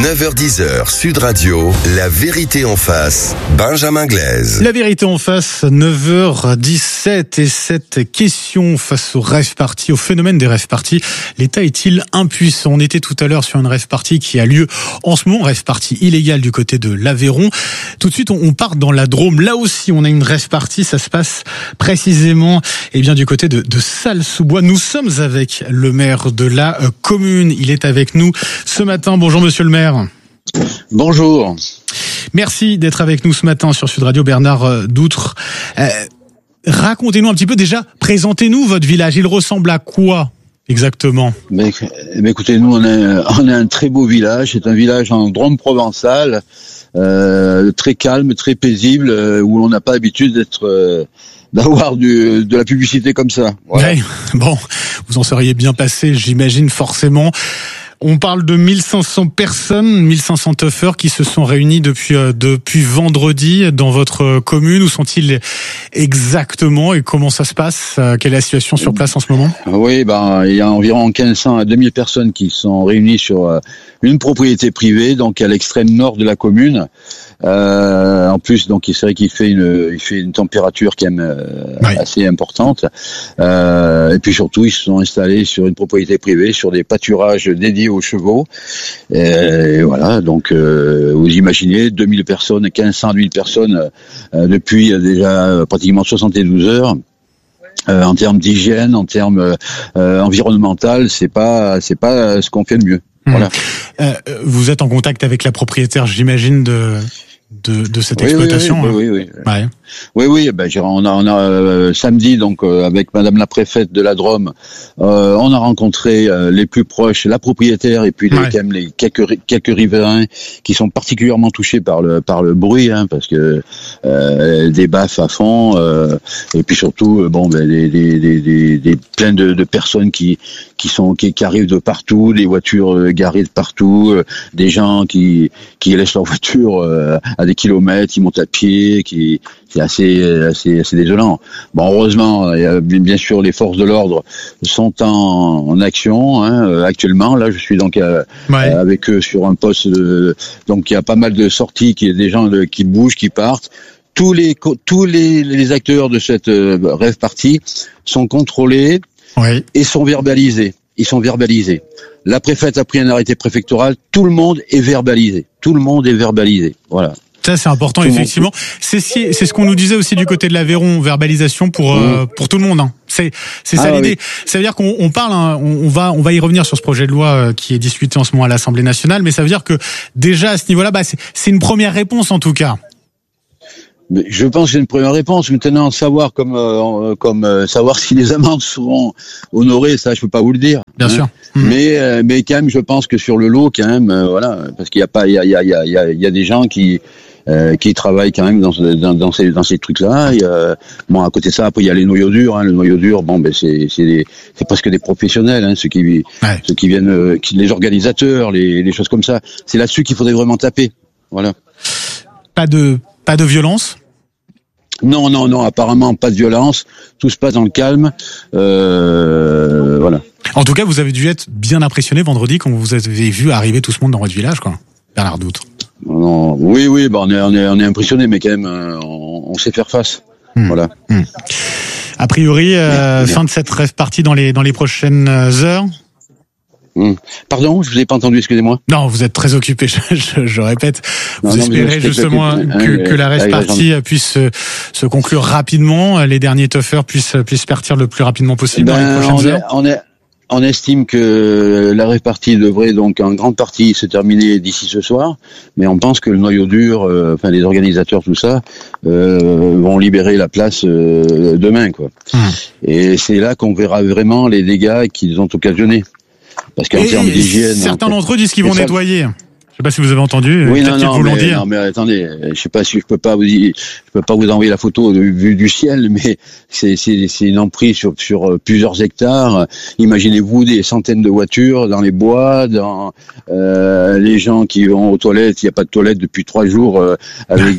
9h-10h, Sud Radio, la vérité en face, Benjamin Glaise. La vérité en face, 9h17, et cette question face au rave party, au phénomène des rave party, l'État est-il impuissant? On était tout à l'heure sur une rave party qui a lieu en ce moment, rave party illégale du côté de l'Aveyron. Tout de suite, on part dans la Drôme. Là aussi, on a une rave party, ça se passe précisément du côté de Salles-sous-Bois. Nous sommes avec le maire de la commune. Il est avec nous ce matin. Bonjour monsieur le maire. Bonjour. Merci d'être avec nous ce matin sur Sud Radio, Bernard Doutre. Racontez-nous un petit peu déjà, présentez-nous votre village. Il ressemble à quoi exactement? Écoutez, nous on a un très beau village. C'est un village en Drôme provençale, très calme, très paisible, où on n'a pas l'habitude d'avoir de la publicité comme ça. Voilà. Ouais, bon, vous en seriez bien passé, j'imagine forcément. On parle de 1500 personnes, 1500 tuffers qui se sont réunis depuis vendredi dans votre commune. Où sont-ils exactement et comment ça se passe? Quelle est la situation sur place en ce moment? Oui, il y a environ 1500 à 2000 personnes qui sont réunies sur une propriété privée, donc à l'extrême nord de la commune. En plus, donc c'est vrai qu'il fait une température quand même assez importante. Et puis surtout, ils se sont installés sur une propriété privée, sur des pâturages dédiés aux chevaux. Et voilà, donc vous imaginez 2000 personnes, 1500 2000 personnes depuis déjà pratiquement 72 heures. En termes d'hygiène, en termes environnemental, c'est pas ce qu'on fait le mieux. Voilà. Vous êtes en contact avec la propriétaire, j'imagine, de cette exploitation. Oui. Ouais. Oui. On a samedi donc avec Madame la préfète de la Drôme, on a rencontré les plus proches, la propriétaire et puis les quelques riverains qui sont particulièrement touchés par le bruit, parce que des baffes à fond, et puis surtout des plein de personnes qui arrivent de partout, des voitures garées de partout, des gens qui laissent leur voiture à des kilomètres, qui montent à pied, c'est assez désolant. Bon, heureusement, bien sûr, les forces de l'ordre sont en action actuellement. Là, je suis donc avec eux sur un poste. Donc, il y a pas mal de sorties, il y a des gens qui bougent, qui partent. Tous les acteurs de cette rave party sont contrôlés et sont verbalisés. Ils sont verbalisés. La préfète a pris un arrêté préfectoral. Tout le monde est verbalisé. Voilà. Ça, c'est important, effectivement. C'est ce qu'on nous disait aussi du côté de l'Aveyron, verbalisation pour tout le monde. C'est ça l'idée. Oui. Ça veut dire qu'on parle, on va y revenir sur ce projet de loi qui est discuté en ce moment à l'Assemblée nationale, mais ça veut dire que déjà à ce niveau-là, c'est une première réponse en tout cas. Mais je pense que c'est une première réponse. Maintenant, savoir savoir si les amendes seront honorées, ça, je peux pas vous le dire. Bien sûr. Mais quand même, je pense que sur le lot, quand même, parce qu'il y a des gens qui travaillent quand même dans ces trucs-là. À côté de ça, après il y a les noyaux durs. Le noyau dur, c'est presque des professionnels, ceux qui viennent, les organisateurs, les choses comme ça. C'est là-dessus qu'il faudrait vraiment taper. Voilà. Pas de violence? Non, apparemment pas de violence. Tout se passe dans le calme. Voilà. En tout cas, vous avez dû être bien impressionné vendredi quand vous avez vu arriver tout ce monde dans votre village, quoi. Bernard Doutre. Non, oui, on est impressionné, mais quand même, on sait faire face. Voilà. A priori, fin de cette rave party dans les prochaines heures. Pardon, je vous ai pas entendu, excusez-moi. Non, vous êtes très occupé, je répète. Vous espérez justement que la rave party puisse se conclure rapidement, les derniers tuffers puissent partir le plus rapidement possible dans les prochaines heures. On estime que la rave party devrait donc en grande partie se terminer d'ici ce soir, mais on pense que le noyau dur, les organisateurs, tout ça, vont libérer la place demain, quoi. Et c'est là qu'on verra vraiment les dégâts qu'ils ont occasionnés. Parce qu'en termes d'hygiène, certains d'entre eux disent qu'ils vont nettoyer. Je sais pas si vous avez entendu. Oui, non, mais attendez, je sais pas si je peux pas vous envoyer la photo de vue du ciel, mais c'est une emprise sur plusieurs hectares. Imaginez-vous des centaines de voitures dans les bois, dans les gens qui vont aux toilettes. Il n'y a pas de toilettes depuis 3 jours, avec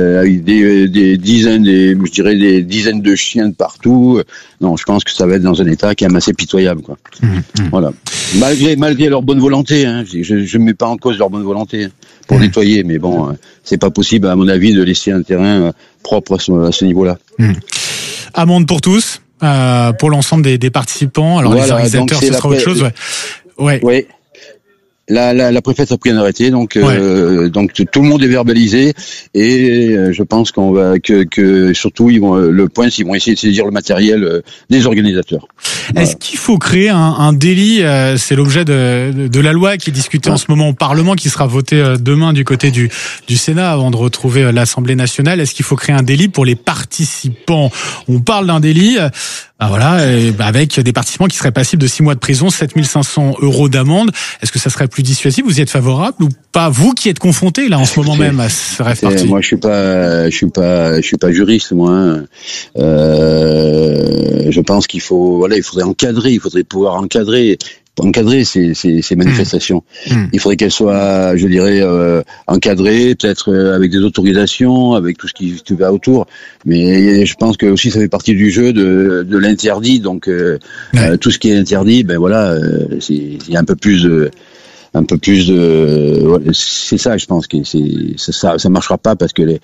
des dizaines, des dizaines de chiens de partout. Non, je pense que ça va être dans un état qui est assez pitoyable, quoi. Voilà. Malgré leur bonne volonté, je ne mets pas en cause leur bonne volonté. volonté pour nettoyer, mais bon, c'est pas possible, à mon avis, de laisser un terrain propre à ce niveau-là. Amende pour tous, pour l'ensemble des participants. Alors voilà, les organisateurs, ce sera autre chose. Ouais. Oui. La préfète a pris un arrêté, donc tout le monde est verbalisé, et je pense qu'on va que surtout ils vont essayer de saisir le matériel des organisateurs. Est-ce qu'il faut créer un délit? C'est l'objet de la loi qui est discutée en ce moment au Parlement, qui sera votée demain du côté du Sénat avant de retrouver l'Assemblée nationale. Est-ce qu'il faut créer un délit pour les participants? On parle d'un délit. Avec des participants qui seraient passibles de 6 mois de prison, 7 500 € d'amende. Est-ce que ça serait plus dissuasif? Vous y êtes favorable ou pas? Vous qui êtes confronté là en ce moment même à ce rêve parti. Moi, je suis pas juriste, moi. Je pense qu'il faudrait encadrer, il faudrait pouvoir encadrer ces manifestations. Il faudrait qu'elles soient, je dirais, encadrées, peut-être avec des autorisations, avec tout ce qui va autour. Mais je pense que aussi ça fait partie du jeu de l'interdit. Donc tout ce qui est interdit, il y a un peu plus de c'est ça, je pense que ça marchera pas parce que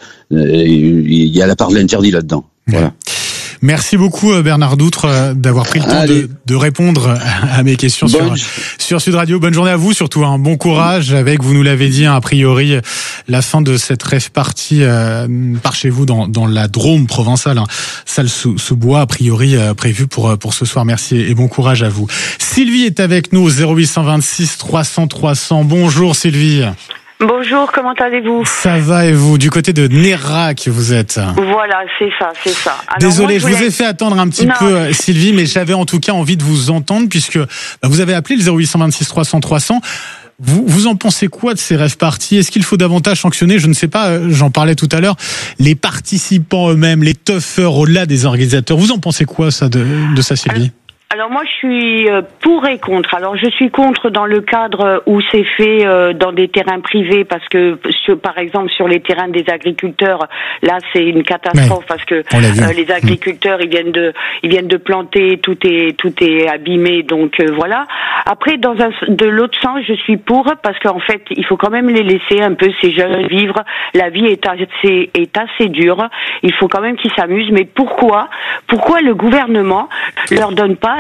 il y a la part de l'interdit là-dedans. Voilà. Merci beaucoup Bernard Doutre d'avoir pris le temps de répondre à mes questions sur Sud Radio. Bonne journée à vous, surtout un bon courage avec, vous nous l'avez dit, a priori la fin de cette rave party par chez vous dans la Drôme provençale, salle sous bois, a priori prévue pour ce soir. Merci et bon courage à vous. Sylvie est avec nous au 0826 300 300. Bonjour Sylvie. Bonjour, comment allez-vous? Ça va et vous? Du côté de Nérac, vous êtes? Voilà, c'est ça. Alors désolé, je vous ai fait attendre un petit peu, Sylvie, mais j'avais en tout cas envie de vous entendre puisque vous avez appelé le 0826 300 300. Vous en pensez quoi de ces rêves parties? Est-ce qu'il faut davantage sanctionner, je ne sais pas, j'en parlais tout à l'heure, les participants eux-mêmes, les toughers au-delà des organisateurs? Vous en pensez quoi ça de ça, Sylvie? Alors moi je suis pour et contre. Alors je suis contre dans le cadre où c'est fait dans des terrains privés, parce que par exemple sur les terrains des agriculteurs, là c'est une catastrophe parce que les agriculteurs ils viennent de planter, tout est abîmé, donc voilà. Après de l'autre sens je suis pour, parce qu'en fait il faut quand même les laisser un peu ces jeunes vivre. La vie est assez dure. Il faut quand même qu'ils s'amusent. Mais pourquoi le gouvernement leur donne pas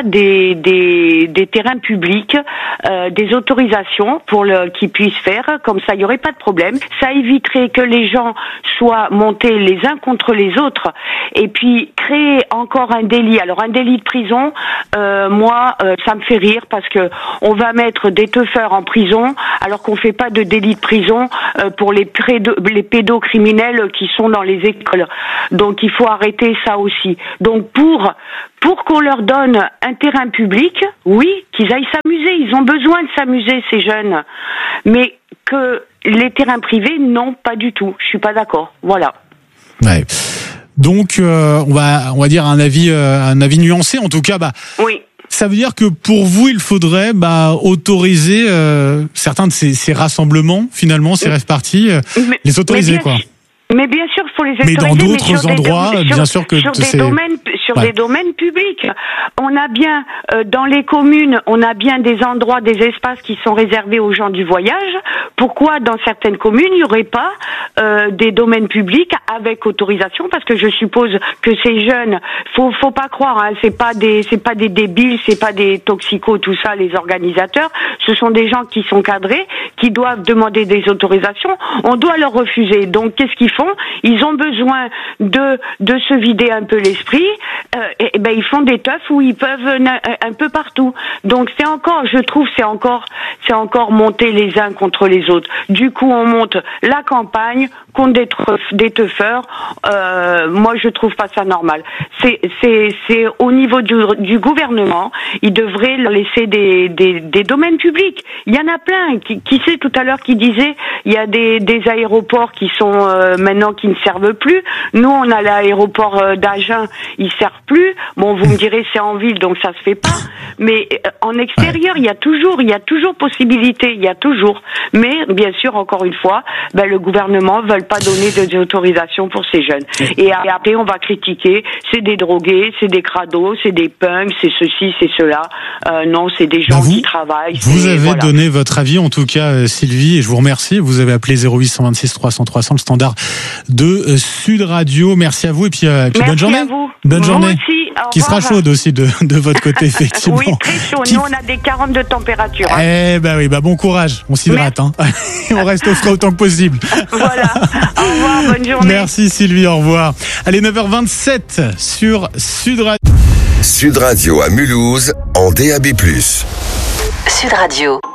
des terrains publics, des autorisations pour qu'ils puissent faire, comme ça il n'y aurait pas de problème. Ça éviterait que les gens soient montés les uns contre les autres, et puis créer encore un délit. Alors un délit de prison, moi ça me fait rire, parce que on va mettre des teufeurs en prison alors qu'on fait pas de délit de prison pour les pédocriminels qui sont dans les écoles. Donc il faut arrêter ça aussi. Donc pour qu'on leur donne un terrain public, oui, qu'ils aillent s'amuser. Ils ont besoin de s'amuser, ces jeunes. Mais que les terrains privés, non, pas du tout. Je suis pas d'accord. Voilà. Ouais. Donc, on va dire un avis nuancé. En tout cas, oui. Ça veut dire que pour vous, il faudrait autoriser certains de ces rassemblements, finalement, ces rêves parties, les autoriser, quoi. Mais bien sûr, il faut les autoriser. Mais dans d'autres endroits, bien sûr que sur des domaines publics. On a bien, dans les communes, on a bien des endroits, des espaces qui sont réservés aux gens du voyage. Pourquoi dans certaines communes, il n'y aurait pas des domaines publics avec autorisation? Parce que je suppose que ces jeunes, faut pas croire, c'est pas des débiles, c'est pas des toxicos, tout ça, les organisateurs. Ce sont des gens qui sont cadrés, qui doivent demander des autorisations. On doit leur refuser. Donc, qu'est-ce qu'ils font? Ils ont besoin de se vider un peu l'esprit. Ils font des teufs où ils peuvent un peu partout. Donc je trouve c'est encore monter les uns contre les autres. Du coup, on monte la campagne contre des teufeurs. Moi, je trouve pas ça normal. C'est au niveau du gouvernement, il devrait leur laisser des domaines publics. Il y en a plein. Qui sait tout à l'heure qui disait il y a des aéroports qui sont maintenant qui ne servent plus. Nous, on a l'aéroport d'Agen, il sert plus. Bon, vous me direz c'est en ville, donc ça se fait pas. Mais en extérieur, il y a toujours possibilité, il y a toujours. Mais bien sûr, encore une fois, le gouvernement veut pas donner des autorisations pour ces jeunes. Et après, on va critiquer. C'est des drogués, c'est des crados, c'est des punks, c'est ceci, c'est cela. Non, c'est des gens qui travaillent. Vous avez donné votre avis, en tout cas, Sylvie, et je vous remercie. Vous avez appelé 0826 300 300, le standard de Sud Radio. Merci à vous, et puis bonne journée. À vous. Bonne journée. Aussi. Qui sera chaude aussi de votre côté, effectivement. Oui, très chaud. Nous, on a des 40 de température. Eh ben oui, bon courage. On s'hydrate, hein. On reste au frais autant que possible. Voilà. Au revoir, bonne journée. Merci Sylvie, au revoir. Allez, 9h27 sur Sud Radio. Sud Radio à Mulhouse, en DAB+. Sud Radio.